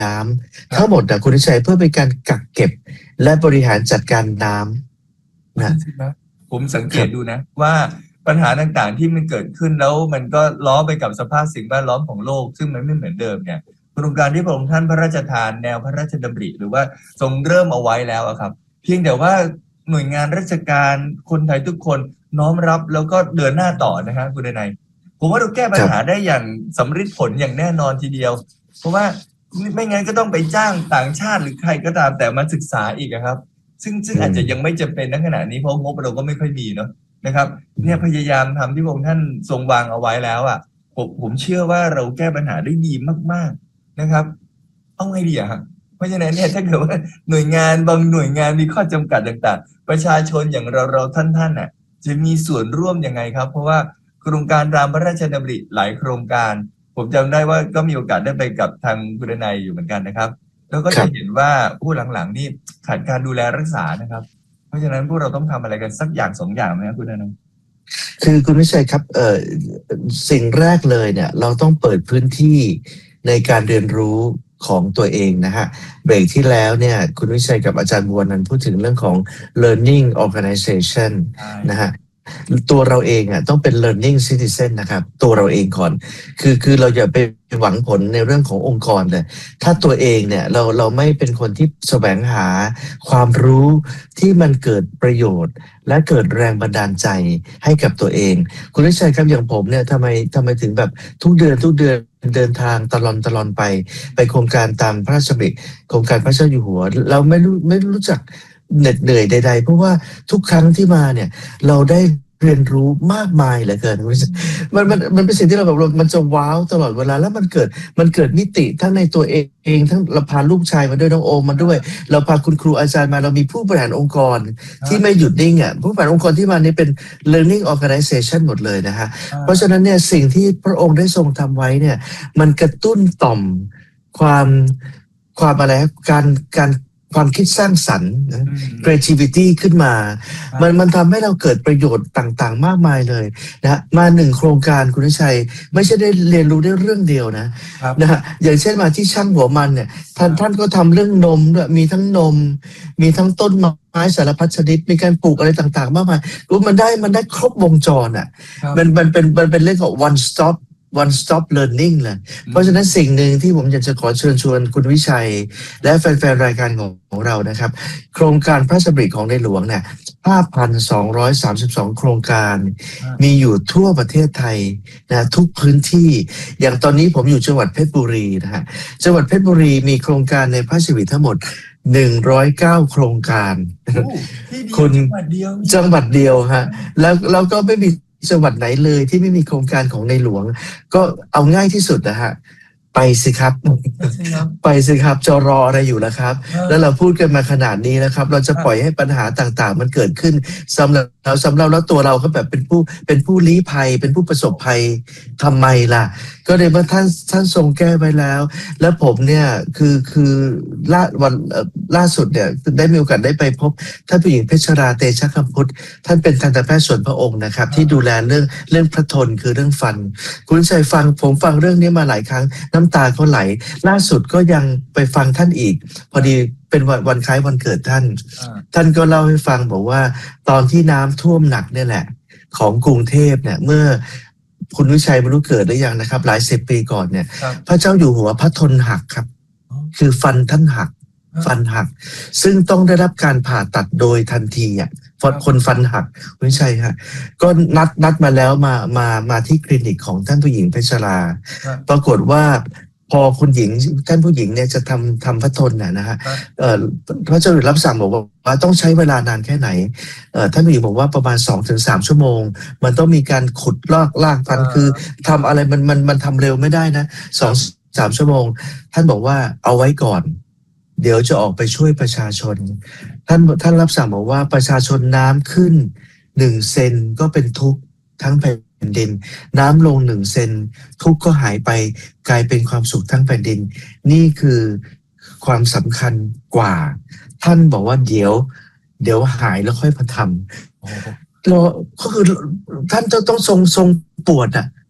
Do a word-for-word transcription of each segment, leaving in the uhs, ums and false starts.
น้ำทั้งหมดนะคุณชัยเพื่อเป็นการกักเก็บและบริหารจัดการน้ำนะผมสังเกตดูนะว่าปัญหาต่างๆที่มันเกิดขึ้นแล้วมันก็ล้อไปกับสภาพสิ่งแวดล้อมของโลกซึ่งมันไม่เหมือนเดิมเนี่ยโครงการที่พระองค์ท่านพระราชทานแนวพระราชดำริหรือว่าทรงเริ่มเอาไว้แล้วครับเพียงแต่ว่าหน่วยงานราชการคนไทยทุกคนน้อมรับแล้วก็เดินหน้าต่อนะครับคุณนายผมว่าเราแก้ปัญหาได้อย่างสำฤทธิ์ผลอย่างแน่นอนทีเดียวเพราะว่าไม่งั้นก็ต้องไปจ้างต่างชาติหรือใครก็ตามแต่มาศึกษาอีกครับซึ่งซึ่งอาจจะยังไม่จำเป็นในขณะนี้เพราะงบเราก็ไม่ค่อยมีเนาะนะครับเนี่ยพยายามทำที่พระองค์ท่านทรงวางเอาไว้แล้วอ่ะผมผมเชื่อว่าเราแก้ปัญหาได้ดีมากๆนะครับเอาไงดีอะครับเพราะฉะนั้นเนี่ยถ้าเกิดว่าหน่วยงานบางหน่วยงานมีข้อจำกัดต่างๆประชาชนอย่างเราเราท่านๆน่ะจะมีส่วนร่วมยังไงครับเพราะว่าโครงการรามพระราชดำริหลายโครงการผมจำได้ว่าก็มีโอกาสได้ไปกับทางคุณนายอยู่เหมือนกันนะครับแล้วก็จะเห็นว่าผู้หลังๆนี่ขาดการดูแลรักษานะครับเพราะฉะนั้นพวกเราต้องทำอะไรกันสักอย่างสองอย่างไหมครับคุณนายคือคุณวิชัยครับเอ่อสิ่งแรกเลยเนี่ยเราต้องเปิดพื้นที่ในการเรียนรู้ของตัวเองนะฮะเบรกที่แล้วเนี่ยคุณวิชัยกับอาจารย์บัวนันท์พูดถึงเรื่องของ learning organization นะฮะตัวเราเองอ่ะต้องเป็น learning citizen นะครับตัวเราเองก่อนคือคือเราอย่าไปหวังผลในเรื่องขององค์กรเลยถ้าตัวเองเนี่ยเราเราไม่เป็นคนที่แสวงหาความรู้ที่มันเกิดประโยชน์และเกิดแรงบันดาลใจให้กับตัวเองคุณวิชัยครับอย่างผมเนี่ยทำไมทำไมถึงแบบทุกเดือนทุกเดือนเดินทางตลอดตลอดไปไปโครงการตามพระราชดำริโครงการพระเจ้าอยู่หัวเราไม่รู้ไม่รู้จักเหน็ดเหนื่อยใดๆเพราะว่าทุกครั้งที่มาเนี่ยเราได้เรียนรู้มากมายเหลือเกินมันมันมันเป็นสิ่งที่เราแบบมันจะว้าวตลอดเวลาแล้วมันเกิดมันเกิดมิติทั้งในตัวเองเองทั้งเราพาลูกชายมาด้วยน้องโอมมาด้วยเราพาคุณครูอาจารย์มาเรามีผู้บริหารองค์กรที่ไม่หยุดนิ่งอ่ะผู้บริหารองค์กรที่มานี่เป็น learning organization หมดเลยนะฮะเพราะฉะนั้นเนี่ยสิ่งที่พระองค์ได้ทรงทำไว้เนี่ยมันกระตุ้นต่อมความความอะไรการการความคิดสร้างสรรค์ creativity ขึ้นมามันมันทำให้เราเกิดประโยชน์ต่างๆมากมายเลยนะมาหนึ่งโครงการคุณวิชัยไม่ใช่ได้เรียนรู้ได้เรื่องเดียวนะนะฮะอย่างเช่นมาที่ช่างหัวมันเนี่ยท่านท่านก็ทำเรื่องนมด้วยมีทั้งนมมีทั้งต้นไม้สารพัดชนิดมีการปลูกอะไรต่างๆมากมายรู้มันได้มันได้ครบวงจรอ่ะมันมันเป็นมันเป็นเรื่องของ one stop one stop learning เลยเพราะฉะนั้นสิ่งหนึ่งที่ผมอยากจะขอเชิญชวนคุณวิชัยและแฟนๆรายการของของเรานะครับโครงการพระราชดำริของในหลวงเนี่ย ห้าพันสองร้อยสามสิบสอง โครงการมีอยู่ทั่วประเทศไทยนะทุกพื้นที่อย่างตอนนี้ผมอยู่จังหวัดเพชรบุรีนะฮะจังหวัดเพชรบุรีมีโครงการในพระราชดำริทั้งหมดหนึ่งร้อยเก้าโครงการคุณจังหวัดเดียวจังหวัดเดียวฮะแล้วเราก็ไม่มีจังหวัดไหนเลยที่ไม่มีโครงการของในหลวงก็เอาง่ายที่สุดนะฮะไปสิครับไปสิครับจะรออะไรอยู่ล่ะครับแล้วเราพูดกันมาขนาดนี้นะครับเราจะปล่อยให้ปัญหาต่างๆมันเกิดขึ้นสำหรับเราสำหรับแล้วตัวเราก็แบบเป็นผู้เป็นผู้ลี้ภัยเป็นผู้ประสบภัยทำไมล่ะก็เลยว่าท่านท่านทรงแก้ไว้แล้วแล้วผมเนี่ยคือคือล่าวันล่าสุดเนี่ยได้มีโอกาสได้ไปพบท่านผู้หญิงเพชรราเตชะคำพุทธท่านเป็นทันตแพทย์ส่วนพระองค์นะครับที่ดูแลเรื่องเรื่องพระทนคือเรื่องฟันคุณชัยฟังผมฟังเรื่องนี้มาหลายครั้งน้ำตาเขาไหลล่าสุดก็ยังไปฟังท่านอีกพอดีเป็นวันวันคล้ายวันเกิดท่านท่านก็เล่าให้ฟังบอกว่าตอนที่น้ำท่วมหนักเนี่ยแหละของกรุงเทพเนี่ยเมื่อคุณวิชัยไม่รู้เกิดหรือยังนะครับหลายสิบปีก่อนเนี่ยพระเจ้าอยู่หัวพระทนหักครับคือฟันท่านหักฟันหักซึ่งต้องได้รับการผ่าตัดโดยทันทีอ่ะคนฟันหักไม่ใช่ฮะก็นัดนัดมาแล้วมามามาที่คลินิกของท่านผู้หญิงเพชรราปรากฏว่าพอคุณหญิงท่านผู้หญิงเนี่ยจะทำทำพระทนน่ะนะฮะเอ่อพระเจ้ารับสั่งบอกว่าต้องใช้เวลานานแค่ไหนเอ่อท่านผู้หญิงบอกว่าประมาณ สองถึงสาม ชั่วโมงมันต้องมีการขุดลอกลากฟันคือทำอะไรมันมันมันทำเร็วไม่ได้นะ สองถึงสาม ชั่วโมงท่านบอกว่าเอาไว้ก่อนเดี๋ยวจะออกไปช่วยประชาชนท่านท่านรับสั่งบอกว่าประชาชนน้ำขึ้นหนึ่งเซนก็เป็นทุกข์ทั้งแผ่นดินน้ำลงหนึ่งเซนทุกข์ก็หายไปกลายเป็นความสุขทั้งแผ่นดินนี่คือความสำคัญกว่าท่านบอกว่าเดี๋ยวเดี๋ยวหายแล้วค่อยมาทำเราก็คือท่านต้องทรงทรงปวดอ่ะ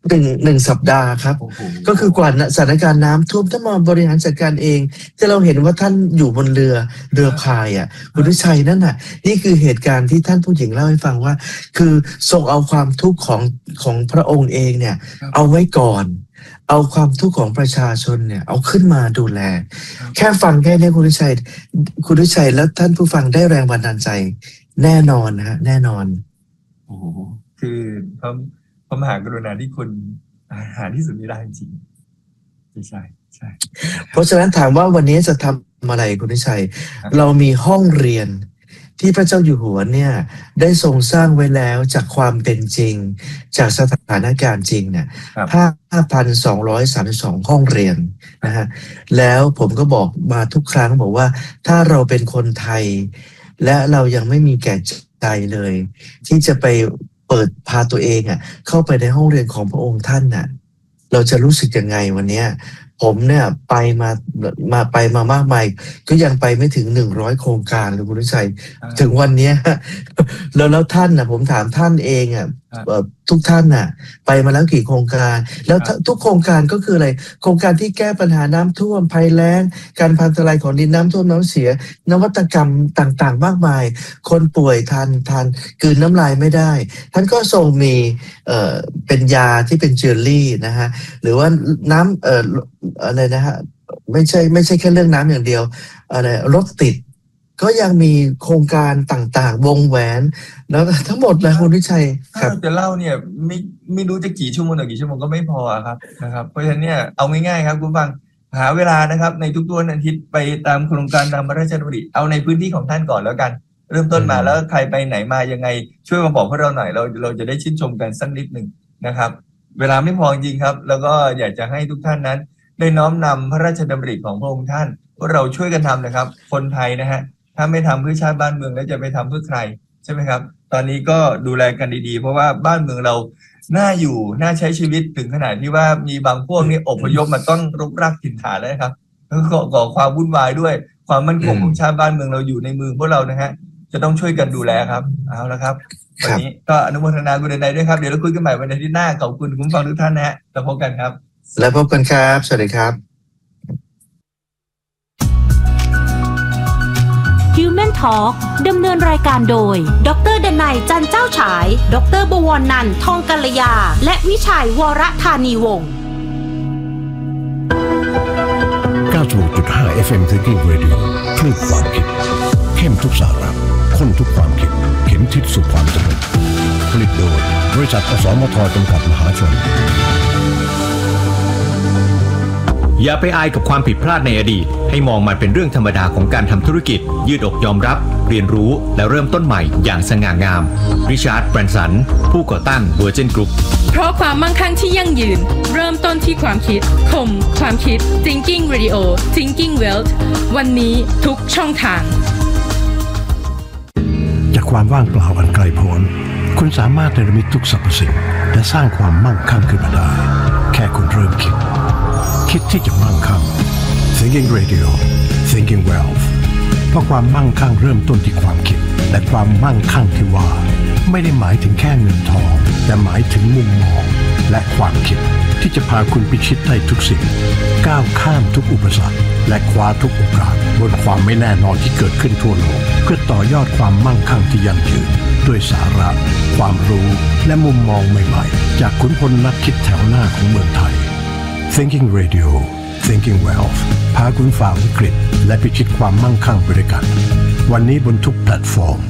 หนึ่งหนึ่งสัปดาห์ครับก็คือกว่าสถานการณ์น้ำท่วมท่านมาบริหารจัดการเองที่เราเห็นว่าท่านอยู่บนเรือเรือพายอ่ะคุณวิชัยนั่นน่ะนี่คือเหตุการณ์ที่ท่านผู้หญิงเล่าให้ฟังว่าคือทรงเอาความทุกข์ของของพระองค์เองเนี่ยเอาไว้ก่อนเอาความทุกข์ของประชาชนเนี่ยเอาขึ้นมาดูแลแค่ฟังแค่นี้คุณวิชัยคุณวิชัยแล้วท่านผู้ฟังได้แรงบันดาลใจแน่นอนนะฮะแน่นอนโอ้คือพระพระมหากรุณาธิคุณหาที่สุดไม่ได้จริงใช่ใช่เพราะฉะนั้นถามว่าวันนี้จะทำอะไรคุณวิชัยเรามีห้องเรียนที่พระเจ้าอยู่หัวเนี่ยได้ทรงสร้างไว้แล้วจากความเป็นจริงจากสถานการณ์จริงเนี่ย ห้าพันสองร้อยสามสิบสอง ห้องเรียนนะฮะแล้วผมก็บอกมาทุกครั้งบอกว่าถ้าเราเป็นคนไทยและเรายังไม่มีแก่ใจเลยที่จะไปเปิดพาตัวเองอ่ะเข้าไปในห้องเรียนของพระองค์ท่านน่ะเราจะรู้สึกยังไงวันนี้ผมเนี่ยไปมามาไปมามากมายก็ยังไปไม่ถึงหนึ่งร้อยโครงการเลยคุณวิชัยถึงวันนี้แล้วแล้วท่านน่ะผมถามท่านเองอ่ะทุกท่านน่ะไปมาแล้วกี่โครงการแล้วทุกโครงการก็คืออะไรโครงการที่แก้ปัญหาน้ำท่วมภัยแล้งการพังทลายของดินน้ำท่วมน้ำเสียนวัตกรรมต่างๆมากมายคนป่วยทานทานกลืนน้ำลายไม่ได้ท่านก็ทรงมีเอ่อเป็นยาที่เป็นเจลลี่นะฮะหรือว่าน้ำเอ่ออะไรนะฮะไม่ใช่ไม่ใช่แค่เรื่องน้ำอย่างเดียวอะไรรถติดก็ยังมีโครงการต่างๆวงแหวนแล้วทั้งหมดเลยคุณวิชัยครับจะเล่าเนี่ยไม่ไม่รู้จะกี่ชั่วโมงต่อกี่ชั่วโมงก็ไม่พอครับนะครับเพราะฉะนั้นเนี่ยเอาง่ายๆครับคุณฟังหาเวลานะครับในทุกๆวันอาทิตย์ไปตามโครงการตามพระราชดำริเอาในพื้นที่ของท่านก่อนแล้วกันเริ่มต้นมาแล้วใครไปไหนมายังไงช่วยมาบอกพวกเราหน่อยเราเราจะได้ชื่นชมกันสักนิดหนึ่งนะครับเวลาไม่พอจริงครับแล้วก็อยากจะให้ทุกท่านนั้นได้น้อมนำพระราชดำริของพระองค์ท่านว่าเราช่วยกันทำนะครับคนไทยนะฮะถ้าไม่ทำเพื่อชาติบ้านเมืองแล้วจะไปทำเพื่อใครใช่ไหมครับตอนนี้ก็ดูแลกันดีๆเพราะว่าบ้านเมืองเราน่าอยู่น่าใช้ชีวิตถึงขนาดที่ว่ามีบางพวกนี้อพยพมาต้องรกรากถิ่นฐานแล้วครับแล้วก็ก่อความวุ่นวายด้วยความมั่นคงของชาติบ้านเมืองเราอยู่ในมือพวกเรานะฮะจะต้องช่วยกันดูแลครับเอาละครับวันนี้ก็อนุโมทนาบุญใดๆด้วยครับเดี๋ยวเราคุยกันใหม่วันอาทิตย์หน้าขอบคุณคุณฟังทุกท่านนะฮะแล้วพบกันครับแล้วพบกันครับสวัสดีครับ Human Talk ดำเนินรายการโดยดร.ดนัยจันเจ้าฉายดร.บวรนันท์ทองกัลยาและวิชัยวรธานีวงศ์เก้าสิบหกจุดห้า เอฟ เอ็ม Thinking Radio คลื่นความคิดเข้มทุกสาระข้นทุกความคิดเข็มทิศสู่ความสำเร็จผลิตโดยบริษัทอสมทจำกัดมหาชนอย่าไปอายกับความผิดพลาดในอดีตให้มองมันเป็นเรื่องธรรมดาของการทำธุรกิจยืดอกยอมรับเรียนรู้และเริ่มต้นใหม่อย่างสง่างามริชาร์ด แบรนสันผู้ก่อตั้ง Virgin Group เพราะความมั่งคั่งที่ยั่งยืนเริ่มต้นที่ความคิดคมความคิด Thinking Radio Thinking Wealth วันนี้ทุกช่องทางจากความว่างเปล่าอันไกลโพ้นคุณสามารถเนรมิตทุกสรรพสิ่งและสร้างความมั่งคั่งขึ้นมาได้แค่คุณเริ่มคิดคิดที่จะมั่งคั่ง Thinking Radio Thinking Wealth เพราะความมั่งคั่งเริ่มต้นที่ความคิดและความมั่งคั่งที่ว่าไม่ได้หมายถึงแค่เงินทองแต่หมายถึงมุมมองและความคิดที่จะพาคุณพิชิตได้ทุกสิ่งก้าวข้ามทุกอุปสรรคและคว้าทุกโอกาสบนความไม่แน่นอนที่เกิดขึ้นทั่วโลกเพื่อต่อยอดความมั่งคั่งที่ยั่งยืนด้วยสาระความรู้และมุมมองใหม่ๆจากขุนพลนักคิดแถวหน้าของเมืองไทย Thinking Radio Thinking Wealth พาคุณฝ่าวิกฤตและพิชิตความมั่งคั่งไปด้วยกันวันนี้บนทุกแพลตฟอร์ม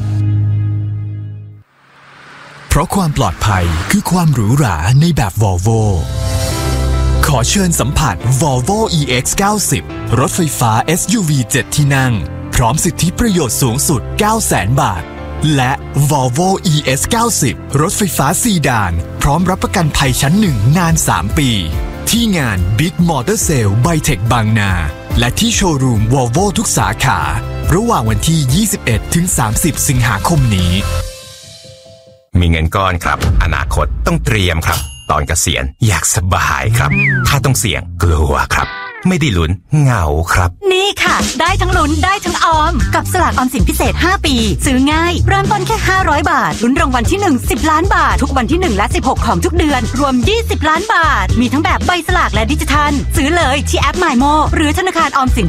เพราะความปลอดภัยคือความหรูหราในแบบ Volvo ขอเชิญสัมผัส Volvo อี เอ็กซ์ เก้าสิบ รถไฟฟ้า เอส ยู วี เจ็ด ที่นั่งพร้อมสิทธิประโยชน์สูงสุด เก้าแสน บาทและ Volvo อี เอส เก้าสิบ รถไฟฟ้าซีดานพร้อมรับประกันภัยชั้นหนึ่งนานสามปีที่งาน Big Motor Sale Bytech บางนาและที่โชว์รูม Volvo ทุกสาขาระหว่างวันที่ ยี่สิบเอ็ดถึงสามสิบ สิงหาคมนี้มีเงินก้อนครับอนาคตต้องเตรียมครับตอนเกษียณอยากสบายครับถ้าต้องเสี่ยงกลัวครับไม่ได้ลุ้นเหงาครับนี่ค่ะได้ทั้งลุ้นได้ทั้งออมกับสลากออมสินพิเศษห้าปีซื้อง่ายเริ่มต้นแค่ห้าร้อยบาทลุ้นรางวัลที่หนึ่ง สิบล้านบาททุกวันที่หนึ่งและสิบหกของทุกเดือนรวมยี่สิบล้านบาทมีทั้งแบบใบสลากและดิจิทัลซื้อเลยที่แอป มายโม หรือธนาคารออมสิน